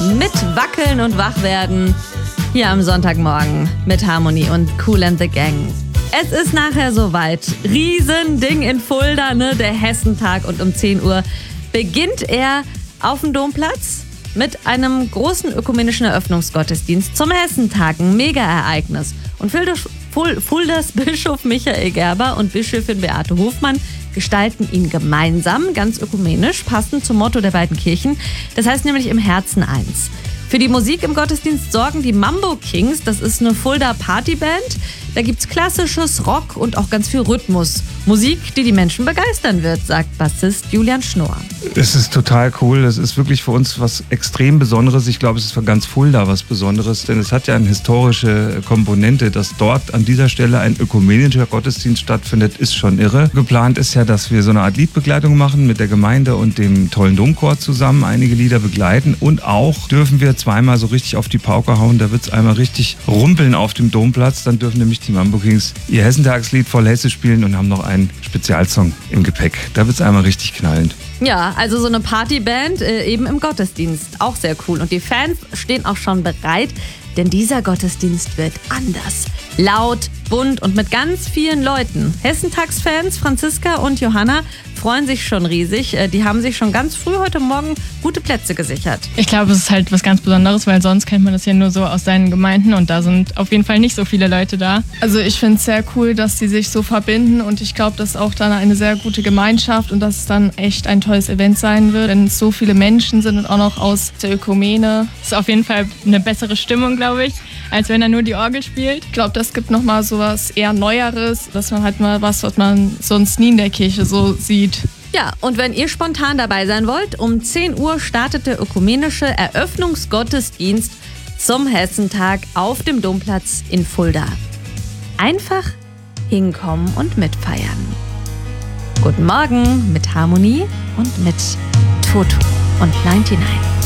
mit Wackeln und Wachwerden hier am Sonntagmorgen mit Harmony und Kool and the Gang. Es ist nachher soweit. Riesending in Fulda, ne? Der Hessentag. Und um 10 Uhr beginnt er auf dem Domplatz mit einem großen ökumenischen Eröffnungsgottesdienst zum Hessentag. Ein Mega-Ereignis. Und Fuldas Bischof Michael Gerber und Bischöfin Beate Hofmann gestalten ihn gemeinsam, ganz ökumenisch, passend zum Motto der beiden Kirchen. Das heißt nämlich im Herzen eins. Für die Musik im Gottesdienst sorgen die Mambo Kings. Das ist eine Fulda Partyband. Da gibt's klassisches Rock und auch ganz viel Rhythmus. Musik, die Menschen begeistern wird, sagt Bassist Julian Schnorr. Es ist total cool. Das ist wirklich für uns was extrem Besonderes. Ich glaube, es ist für ganz Fulda was Besonderes, denn es hat ja eine historische Komponente, dass dort an dieser Stelle ein ökumenischer Gottesdienst stattfindet, ist schon irre. Geplant ist ja, dass wir so eine Art Liedbegleitung machen mit der Gemeinde und dem tollen Domchor zusammen, einige Lieder begleiten und auch dürfen wir zweimal so richtig auf die Pauke hauen. Da wird es einmal richtig rumpeln auf dem Domplatz. Dann dürfen nämlich die Mambo Kings ihr Hessentagslied voll Hessisch spielen und haben noch einen Spezialsong im Gepäck. Da wird es einmal richtig knallend. Ja, also so eine Partyband eben im Gottesdienst. Auch sehr cool. Und die Fans stehen auch schon bereit, denn dieser Gottesdienst wird anders. Laut, bunt und mit ganz vielen Leuten. Hessentagsfans Franziska und Johanna freuen sich schon riesig. Die haben sich schon ganz früh heute Morgen gute Plätze gesichert. Ich glaube, es ist halt was ganz Besonderes, weil sonst kennt man das ja nur so aus seinen Gemeinden und da sind auf jeden Fall nicht so viele Leute da. Also ich finde es sehr cool, dass die sich so verbinden und ich glaube, das ist auch dann eine sehr gute Gemeinschaft und dass es dann echt ein tolles Event sein wird, wenn es so viele Menschen sind und auch noch aus der Ökumene. Es ist auf jeden Fall eine bessere Stimmung, glaube ich, als wenn er nur die Orgel spielt. Ich glaube, das gibt nochmal sowas eher Neueres, dass man halt mal was man sonst nie in der Kirche so sieht. Ja, und wenn ihr spontan dabei sein wollt, um 10 Uhr startet der ökumenische Eröffnungsgottesdienst zum Hessentag auf dem Domplatz in Fulda. Einfach hinkommen und mitfeiern. Guten Morgen mit Harmony und mit Toto und 99.